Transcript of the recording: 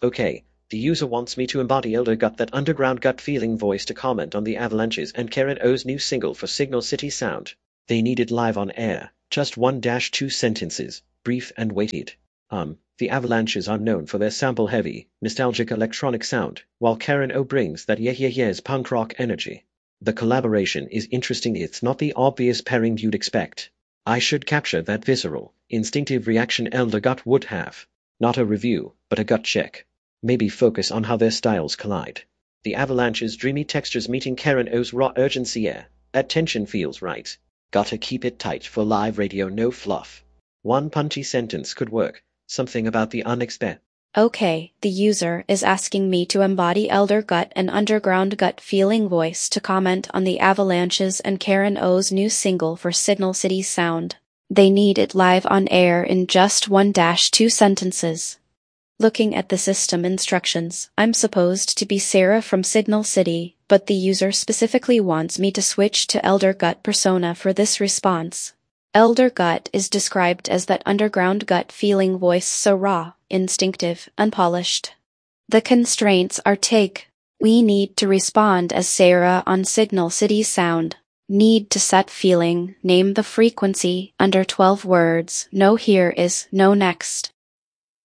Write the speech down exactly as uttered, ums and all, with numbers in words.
Okay, the user wants me to embody Elder Gut, that underground gut feeling voice, to comment on the Avalanches and Karen O's new single for Signal City Sound. They need it live on air. Just one dash two sentences, brief and weighted. Um, the Avalanches are known for their sample-heavy, nostalgic electronic sound, while Karen O brings that yeah yeah yeah's punk rock energy. The collaboration is interesting. It's not the obvious pairing you'd expect. I should capture that visceral, instinctive reaction Elder Gut would have. Not a review, but a gut check. Maybe focus on how their styles collide. The Avalanche's dreamy textures meeting Karen O's raw urgency. Yeah, that tension feels right. Gotta keep it tight for live radio, no fluff. One punchy sentence could work. Something about the unexpected. Okay, the user is asking me to embody Elder Gut, an underground gut feeling voice, to comment on the Avalanches and Karen O's new single for Signal City Sound. They need it live on air in just one dash two sentences. Looking at the system instructions, I'm supposed to be Sarah from Signal City, but the user specifically wants me to switch to Elder Gut persona for this response. Elder Gut is described as that underground gut feeling voice, so raw, instinctive, unpolished. The constraints are take. We need to respond as Sarah on Signal City Sound. Need to set feeling, name the frequency, under twelve words, no here is, no next.